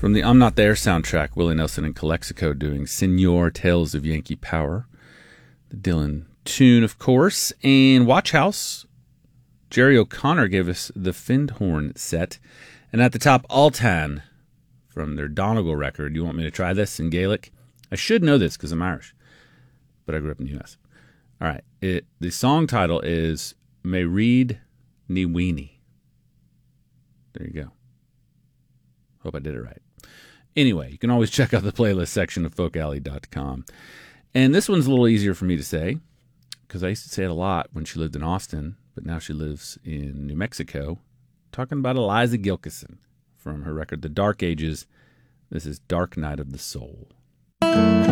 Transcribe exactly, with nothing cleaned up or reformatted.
From the I'm Not There soundtrack, Willie Nelson and Calexico doing Senor Tales of Yankee Power. The Dylan tune, of course. And Watch House, Jerry O'Connor gave us the Findhorn set. And at the top, Altan from their Donegal record. You want me to try this in Gaelic? I should know this because I'm Irish, but I grew up in the U S. All right. It, the song title is Me Read Ni Weenie. There you go. Hope I did it right. Anyway, you can always check out the playlist section of folk alley dot com. And this one's a little easier for me to say because I used to say it a lot when she lived in Austin, but now she lives in New Mexico. Talking about Eliza Gilkyson from her record The Dark Ages. This is Dark Night of the Soul.